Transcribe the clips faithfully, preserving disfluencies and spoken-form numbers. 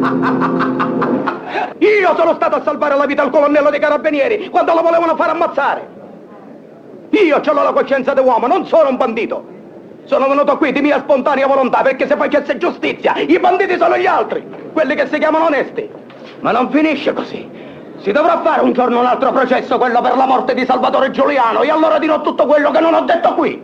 Io sono stato a salvare la vita al colonnello dei carabinieri quando lo volevano far ammazzare. Io ce l'ho la coscienza di uomo, non sono un bandito. Sono venuto qui di mia spontanea volontà perché se facesse giustizia, i banditi sono gli altri, quelli che si chiamano onesti. Ma non finisce così. Si dovrà fare un giorno un altro processo, quello per la morte di Salvatore Giuliano, e allora dirò tutto quello che non ho detto qui.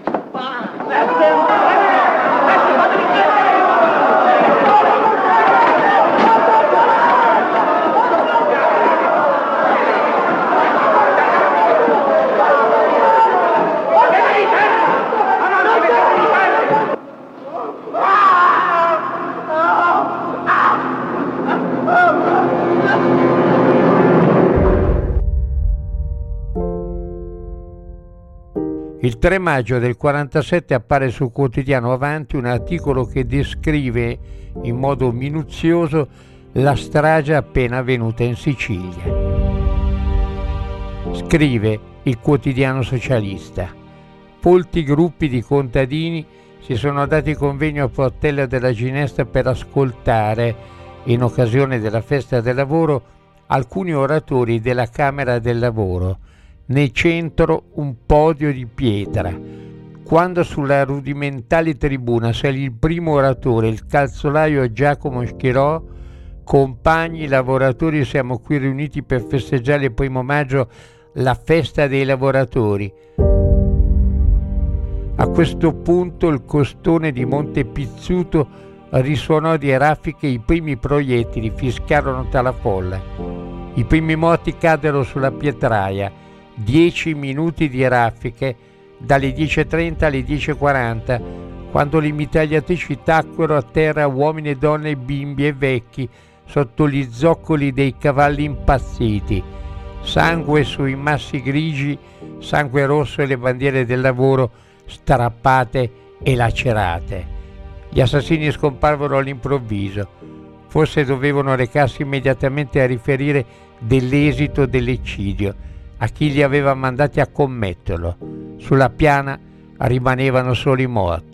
Il tre maggio del quarantasette appare sul quotidiano Avanti un articolo che descrive in modo minuzioso la strage appena avvenuta in Sicilia. Scrive il quotidiano socialista: folti gruppi di contadini si sono dati convegno a Portella della Ginestra per ascoltare, in occasione della festa del lavoro, alcuni oratori della Camera del Lavoro. Nel centro un podio di pietra. Quando sulla rudimentale tribuna salì il primo oratore, il calzolaio Giacomo Schirò: compagni lavoratori, siamo qui riuniti per festeggiare il primo maggio, la festa dei lavoratori. A questo punto il costone di Monte Pizzuto risuonò di raffiche, i primi proiettili fischiarono tra la folla. I primi morti caddero sulla pietraia. Dieci minuti di raffiche, dalle dieci e trenta alle dieci e quaranta, quando le mitragliatrici tacquero a terra uomini e donne, bimbi e vecchi, sotto gli zoccoli dei cavalli impazziti. Sangue sui massi grigi, sangue rosso e le bandiere del lavoro strappate e lacerate. Gli assassini scomparvero all'improvviso. Forse dovevano recarsi immediatamente a riferire dell'esito dell'eccidio a chi li aveva mandati a commetterlo. Sulla piana rimanevano solo i morti.